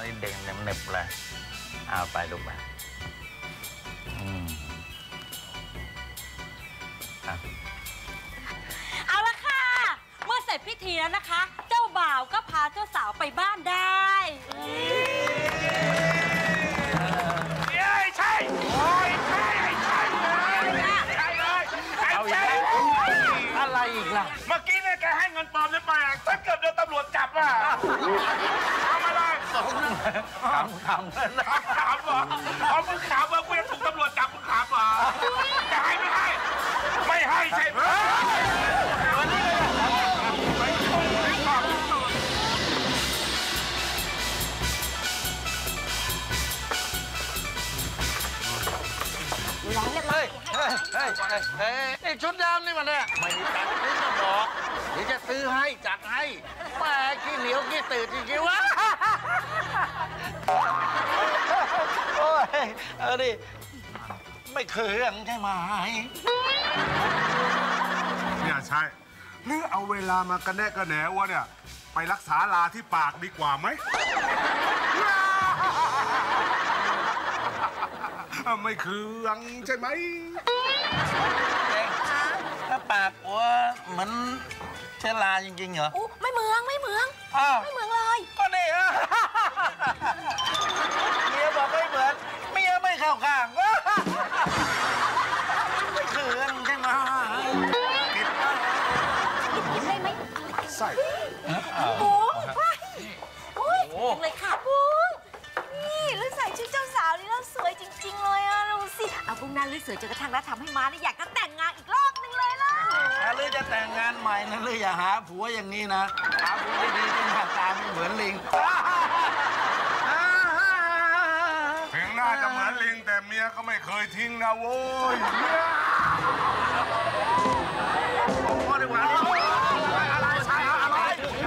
นี่เด้งเน็บเลยเอาไปลูกไปเอาละค่ะเมื่อเสร็จพิธีแล้วนะคะ เจ้าบ่าวก็พาเจ้าสาวไปบ้านได้ใช่โอ้ยใช่ใช่เลยใช่เลยเอาอีกแล้วอะไรอีกล่ะเมื่อกี้เนี่ยแกให้เงินปลอมได้ไปถ้าเกิดโดนตำรวจจับอ่ะทำอะไรขำเหรอเอามึงขำว่ากูจะถูกตำรวจจับมึงขำเหรอจะให้ไม่ให้ไม่ให้ใช่ไหมไอ้ชุดดำนี่มันเนี่ยไม่มีตังค์ซื้อก็บอกเดี๋ยวจะซื้อให้จัดให้แหมขี้เหนียวขี้ตื่นจริงๆวะโอ้ยดิไม่เคืองใช่ไหมเนี่ยใช่หรือเอาเวลามากันแน่กันแหนวะเนี่ยไปรักษาลาที่ปากดีกว่าไหมไม่เคืองใช่ไหมถ้าปากหัวเหมือนเชื้อราจริงๆเหรอไม่เหมืองไม่เหมืองเลยก็นี่ฮะเมียบอกไม่เหมือนเมียไม่เข้าข้างไม่เคืองใช่ไหมได้ไหมใส่บุ้งเลยค่ะบุ้งนี่แล้วใส่ชุดเจ้าสาวนี่แล้วสวยจริงๆเลยอ่ะดูสิเอาบุ้งนั้นเลยสวยจนกระทั่งแล้วทำให้ม้าเนี่ยอยากจะแต่งงานอีกรอบนึงเลยล่ะถ้าลือจะแต่งงานใหม่นะลืออย่าหาผัวอย่างนี้นะหาผัวดีๆที่หน้าตาไม่เหมือนลิงถึงหน้าจะเหมือนลิงแต่เมียก็ไม่เคยทิ้งนะโว้ยพอดีกว่าอะไรใช่อะไร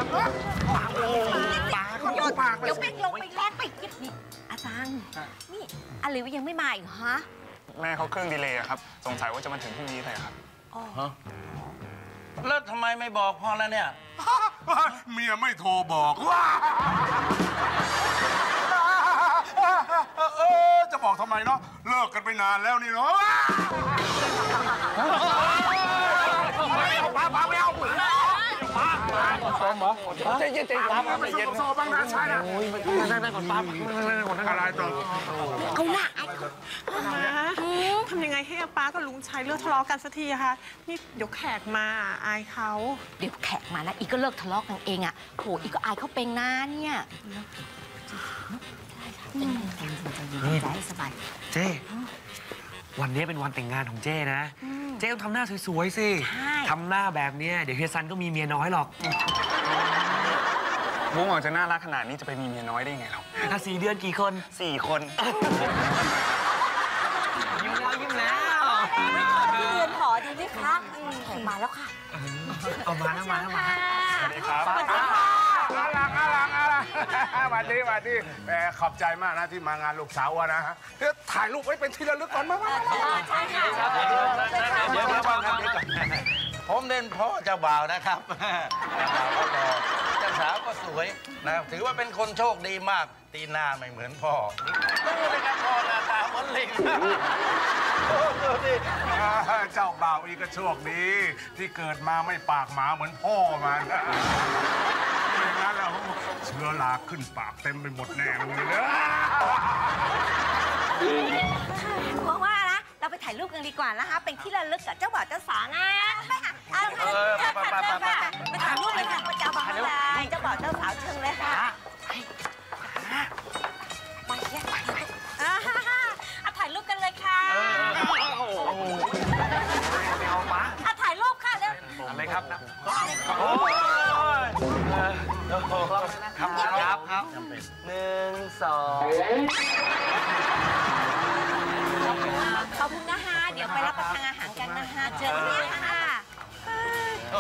ปากก็ปากเดี๋ยวเป็กลงไปแลกไปยิบนี่อาจารย์นี่อาลิวยังไม่มาอีกฮะแม่เขาเครื่องดีเลย์ครับสงสัยว่าจะมาถึงพรุ่งนี้เลยครับแล้วทำไมไม่บอกพ่อแล้วเนี่ยเมียไม่โทรบอกว่าจะบอกทำไมเนาะเลิกกันไปนานแล้วนี่เนาะไม่เอาซ้อมเหรอใจเย็นโซ่บ้างนะใช่นะนั่งก่อนปั๊บอะไรต่อเอาหน้าทำยังไงให้อาป้ากับลุงชัยเลิกทะเลาะกันสักทีคะนี่เดี๋ยวแขกมาอายเขาเดี๋ยวแขกมานะอีกก็เลิกทะเลาะกันเองอ่ะโหอีกก็อายเขาเป็นนะเนี่ยได้สบายเจ้วันนี้เป็นวันแต่งงานของเจ้นะเจ้ต้องทำหน้าสวยๆสิทำหน้าแบบนี้เดี๋ยวเฮียซันก็มีเมียน้อยหรอกบุ้งออกจะน่ารักขนาดนี้จะไปมีเมียน้อยได้ไงเราถ้า4 เดือนกี่คน 4 คนยิ้มแล้วเรียนหอดีไหมคะแขกมาแล้วค่ะเอามาแล้วมาสวัสดีครับน่ารักวันดีขอบใจมากนะที่มางานลูกสาวนะฮะเดี๋ยวถ่ายรูปไว้เป็นที่ระลึกก่อนมาใช่ค่ะเดี๋ยวมาครับผมเด่นพ่อเจ้าบ่าวนะครับเจ้าสาวก็สวยนะถือว่าเป็นคนโชคดีมากตีหน้าไม่เหมือนพ่อดูเลยครับพ่อหน้าตาเหมือนลิงดูดิเจ้าบ่าวอีกก็โชคดีที่เกิดมาไม่ปากหมาเหมือนพ่อมันไม่งั้นแล้วเชื้อราขึ้นปากเต็มไปหมดแน่เลยนะว่านะเราไปถ่ายรูปกันดีกว่านะคะเป็นที่ระลึกกับเจ้าบ่าวเจ้าสาวนะไปค่ะไปถ่ายรูปเลยค่ะเจ้าบ่าวเลยเจ้าบ่าวเจ้าสาวเชิญเลยค่ะไปเลยถ่ายรูปกันเลยค่ะถ่ายรูปค่ะเร็วอะไรครับนะครับ1 2 ขอบคุณนะคะเดี๋ยวไปรับประทานอาหารกันนะคะเจอกันเนี่ยค่ะ